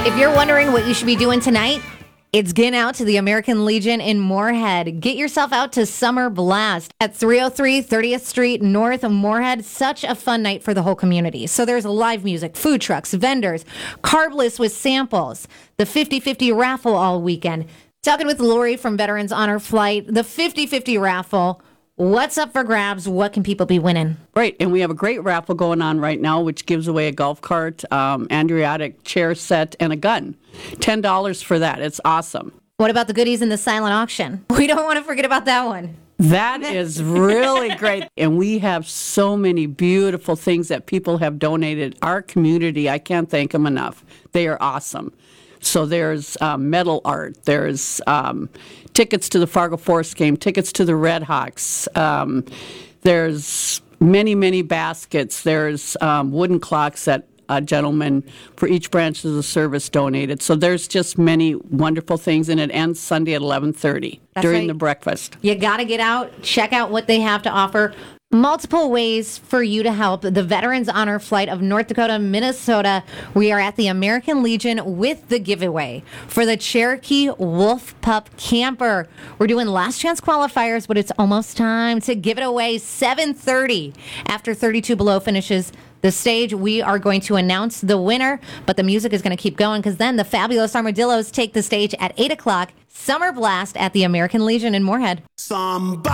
If you're wondering what you should be doing tonight, it's getting out to the American Legion in Moorhead. Get yourself out to Summer Blast at 303 30th Street North of Moorhead. Such a fun night for the whole community. So there's live music, food trucks, vendors, carbless with samples, the 50-50 raffle all weekend. Talking with Lori from Veterans Honor Flight, the 50-50 raffle. What's up for grabs? What can people be winning? Right, and we have a great raffle going on right now, which gives away a golf cart, Andriotic chair set, and a gun. $10 for that. It's awesome. What about the goodies in the silent auction? We don't want to forget about that one. That is really great. And we have so many beautiful things that people have donated. Our community, I can't thank them enough. They are awesome. So there's metal art. There's tickets to the Fargo Forest game, tickets to the Red Hawks. There's many, many baskets. There's wooden clocks that a gentleman for each branch of the service donated. So there's just many wonderful things, and it ends Sunday at 11:30 during the breakfast. You got to get out, check out what they have to offer. Multiple ways for you to help the Veterans Honor Flight of North Dakota, Minnesota. We are at the American Legion with the giveaway for the Cherokee Wolf Pup Camper. We're doing last chance qualifiers, but it's almost time to give it away. 7:30 after 32 below finishes the stage. We are going to announce the winner, but the music is going to keep going because then the Fabulous Armadillos take the stage at 8 o'clock. Summer Blast at the American Legion in Moorhead.